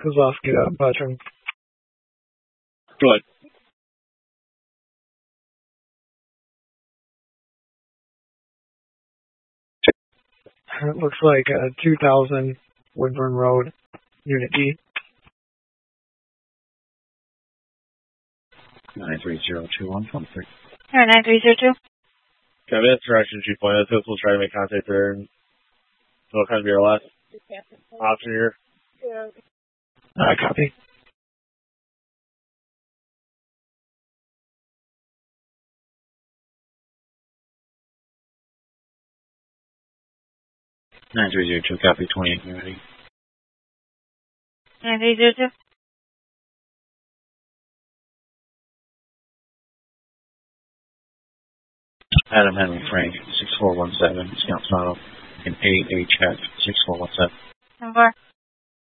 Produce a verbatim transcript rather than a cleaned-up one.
Kozlowski to Bertram. Go ahead. It looks like uh, two thousand Woodburn Road, Unit D. nine three zero two one two three. Here, nine three zero two. Copy that direction, Chief Point. Let's we'll try to make contact there. And it'll kind of be our last option here. Uh, copy. nine three zero two, copy twenty-eight Unity. nine three zero two. Adam Henry Frank, six four one seven, Scout Toronto, and A H F, six four one seven. Number.